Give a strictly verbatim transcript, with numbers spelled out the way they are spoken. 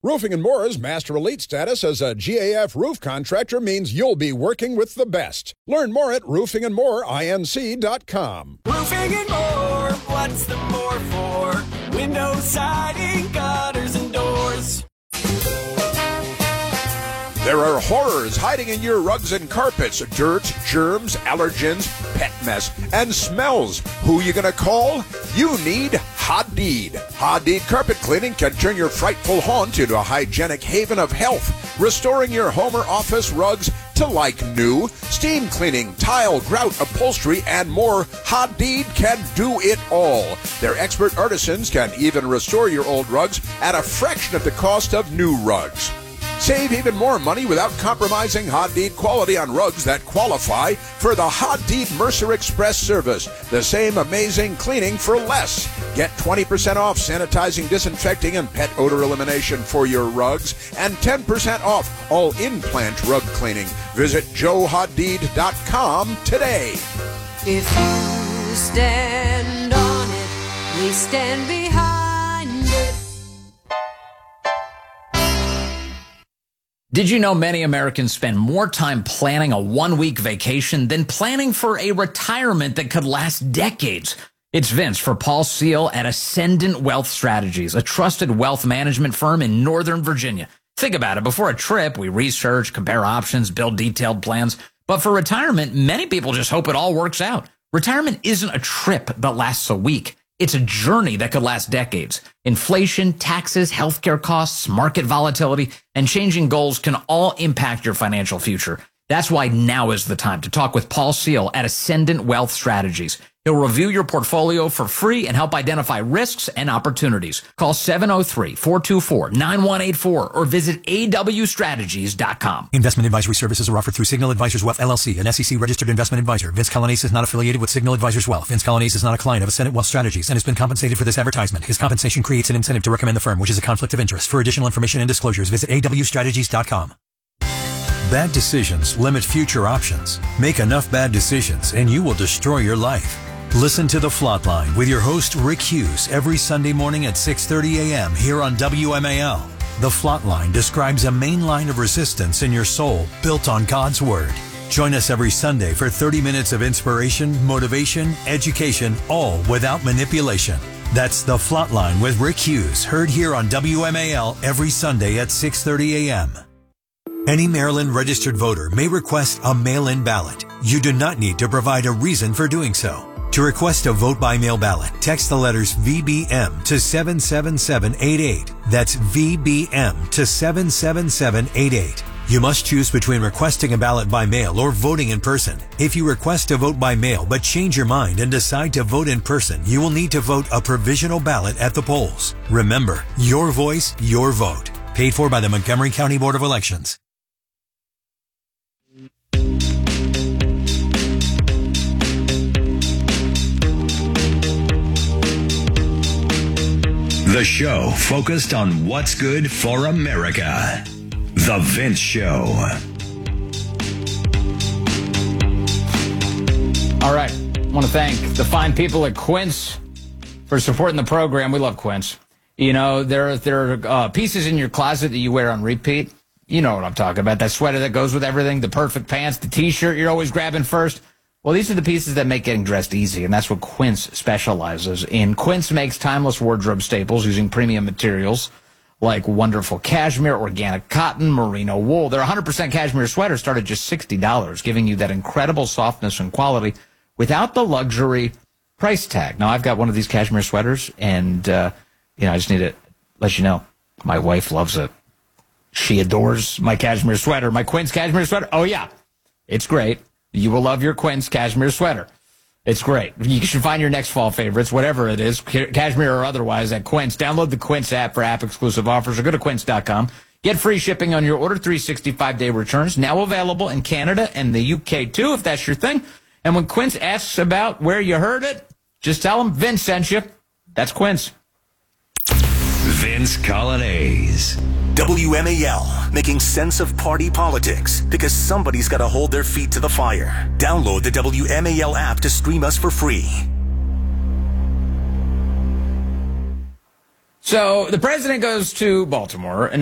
Roofing and More's Master Elite status as a G A F roof contractor means you'll be working with the best. Learn more at roofing and more inc dot com. Roofing and More, what's the more for? Windows, siding, gutters, and doors. There are horrors hiding in your rugs and carpets. Dirt, germs, allergens, pet mess, and smells. Who you gonna call? You need Hadid. Hadid Carpet Cleaning can turn your frightful haunt into a hygienic haven of health, restoring your home or office rugs to like new. Steam cleaning, tile, grout, upholstery, and more. Hadid can do it all. Their expert artisans can even restore your old rugs at a fraction of the cost of new rugs. Save even more money without compromising Hadid quality on rugs that qualify for the Hadid Mercer Express service. The same amazing cleaning for less. Get twenty percent off sanitizing, disinfecting, and pet odor elimination for your rugs, and ten percent off all in-plant rug cleaning. Visit joe hadid dot com today. If you stand on it, we stand behind it. Did you know many Americans spend more time planning a one-week vacation than planning for a retirement that could last decades? It's Vince for Paul Seal at Ascendant Wealth Strategies, a trusted wealth management firm in Northern Virginia. Think about it. Before a trip, we research, compare options, build detailed plans. But for retirement, many people just hope it all works out. Retirement isn't a trip that lasts a week. It's a journey that could last decades. Inflation, taxes, healthcare costs, market volatility, and changing goals can all impact your financial future. That's why now is the time to talk with Paul Seal at Ascendant Wealth Strategies. He'll review your portfolio for free and help identify risks and opportunities. Call seven oh three, four two four, nine one eight four or visit a w strategies dot com. Investment advisory services are offered through Signal Advisors Wealth, L L C, an S E C-registered investment advisor. Vince Colanese is not affiliated with Signal Advisors Wealth. Vince Colanese is not a client of Ascendant Wealth Strategies and has been compensated for this advertisement. His compensation creates an incentive to recommend the firm, which is a conflict of interest. For additional information and disclosures, visit a w strategies dot com. Bad decisions limit future options. Make enough bad decisions and you will destroy your life. Listen to The Flatline with your host Rick Hughes every Sunday morning at six thirty a.m. here on W M A L. The Flatline describes a main line of resistance in your soul built on God's Word. Join us every Sunday for thirty minutes of inspiration, motivation, education, all without manipulation. That's The Flatline with Rick Hughes, heard here on W M A L every Sunday at six thirty a.m. Any Maryland registered voter may request a mail-in ballot. You do not need to provide a reason for doing so. To request a vote-by-mail ballot, text the letters V B M to seven seven seven eight eight. That's V B M to seven seven seven eight eight. You must choose between requesting a ballot by mail or voting in person. If you request to vote by mail but change your mind and decide to vote in person, you will need to vote a provisional ballot at the polls. Remember, your voice, your vote. Paid for by the Montgomery County Board of Elections. The show focused on what's good for America. The Vince Show. All right. I want to thank the fine people at Quince for supporting the program. We love Quince. You know, there, there are uh, pieces in your closet that you wear on repeat. You know what I'm talking about. That sweater that goes with everything, the perfect pants, the T-shirt you're always grabbing first. Well, these are the pieces that make getting dressed easy, and that's what Quince specializes in. Quince makes timeless wardrobe staples using premium materials like wonderful cashmere, organic cotton, merino wool. Their one hundred percent cashmere sweaters start at just sixty dollars, giving you that incredible softness and quality without the luxury price tag. Now, I've got one of these cashmere sweaters, and uh, you know, I just need to let you know, my wife loves it. She adores my cashmere sweater. My Quince cashmere sweater, oh yeah, it's great. You will love your Quince cashmere sweater. It's great. You should find your next fall favorites, whatever it is, cashmere or otherwise, at Quince. Download the Quince app for app-exclusive offers or go to quince dot com. Get free shipping on your order, three hundred sixty-five day returns, now available in Canada and the U K, too, if that's your thing. And when Quince asks about where you heard it, just tell them Vince sent you. That's Quince. Vince Colanese. W M A L, making sense of party politics, because somebody's got to hold their feet to the fire. Download the W M A L app to stream us for free. So the president goes to Baltimore and